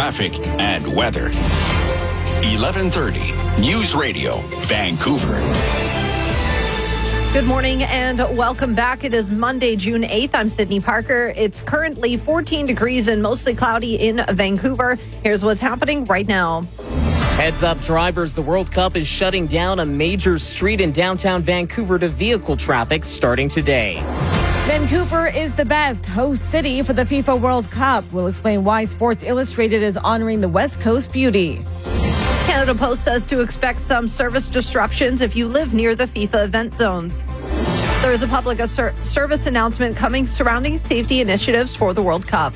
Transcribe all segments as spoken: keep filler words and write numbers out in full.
traffic, and weather. eleven thirty News Radio, Vancouver. Good morning and welcome back. It is Monday, June eighth. I'm Sydney Parker. It's currently fourteen degrees and mostly cloudy in Vancouver. Here's what's happening right now. Heads up, drivers. The World Cup is shutting down a major street in downtown Vancouver to vehicle traffic starting today. Vancouver is the best host city for the FIFA World Cup. We'll explain why Sports Illustrated is honoring the West Coast beauty. Canada Post says to expect some service disruptions if you live near the FIFA event zones. There is a public ser- service announcement coming surrounding safety initiatives for the World Cup.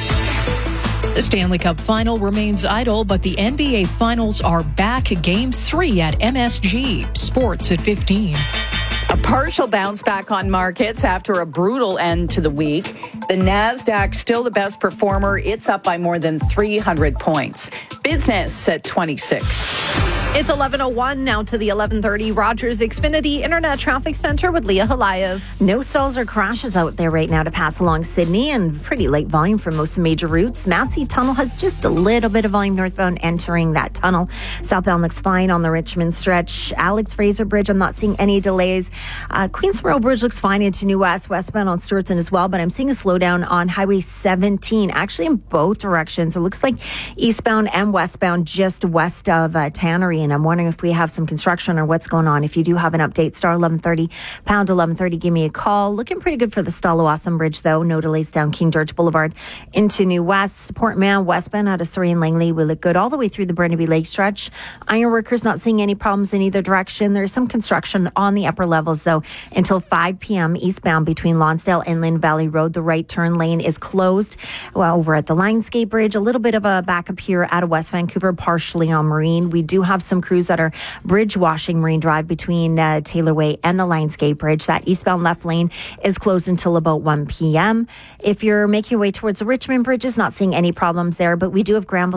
The Stanley Cup final remains idle, but the N B A Finals are back. Game three at M S G. Sports at fifteen. A partial bounce back on markets after a brutal end to the week. The NASDAQ still the best performer. It's up by more than three hundred points. Business at twenty-six. It's eleven oh one now to the eleven thirty Rogers Xfinity Internet Traffic Center with Leah Halayev. No stalls or crashes out there right now to pass along Sydney, and pretty light volume for most of the major routes. Massey Tunnel has just a little bit of volume northbound entering that tunnel. Southbound looks fine on the Richmond stretch. Alex Fraser Bridge, I'm not seeing any delays. Uh, Queensboro Bridge looks fine into New West, westbound on Stewartson as well, but I'm seeing a slowdown on Highway seventeen, actually in both directions. It looks like eastbound and westbound just west of uh, Tannery, and I'm wondering if we have some construction or what's going on. If you do have an update, star eleven thirty, pound eleven thirty, give me a call. Looking pretty good for the Stallawasam Bridge, though. No delays down King George Boulevard into New West. Port Mann, westbound out of Surrey and Langley, we look good all the way through the Burnaby Lake stretch. Ironworkers not seeing any problems in either direction. There's some construction on the upper levels, though, until five p.m. eastbound between Lonsdale and Lynn Valley Road. The right turn lane is closed. Well, over at the Lionsgate Bridge, a little bit of a backup here out of West Vancouver, partially on Marine. We do have some crews that are bridge washing Marine Drive between uh, Taylor Way and the Lionsgate Bridge. That eastbound left lane is closed until about one p.m. If you're making your way towards the Richmond Bridges, not seeing any problems there, but we do have Granville